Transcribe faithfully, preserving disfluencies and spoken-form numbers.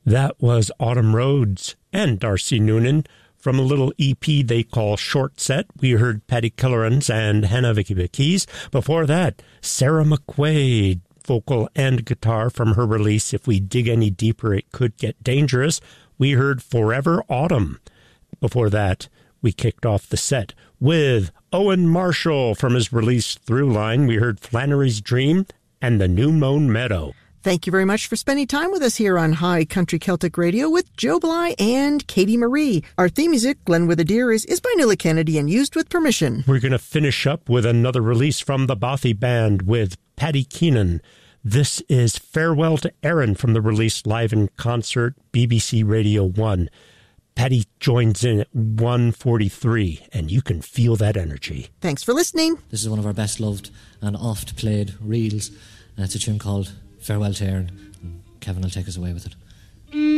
That was Autumn Rhodes and Darcy Noonan. From a little E P they call Short Set, we heard Paddy Killoran's and Hannah Vicky Keys. Before that, Sarah McQuaid, vocal and guitar from her release If We Dig Any Deeper It Could Get Dangerous. We heard Forever Autumn. Before that, we kicked off the set with Owen Marshall from his release Throughline. We heard Flannery's Dream and The New Mown Meadow. Thank you very much for spending time with us here on High Country Celtic Radio with Joe Bly and Katie Marie. Our theme music, Glen with a Deer, is, is by Nuala Kennedy and used with permission. We're going to finish up with another release from the Bothy Band with Paddy Keenan. This is Farewell to Erin from the release Live in Concert, B B C Radio one. Paddy joins in at one forty-three, and you can feel that energy. Thanks for listening. This is one of our best loved and oft played reels. Uh, it's a tune called Farewell to Erin. Kevin will take us away with it.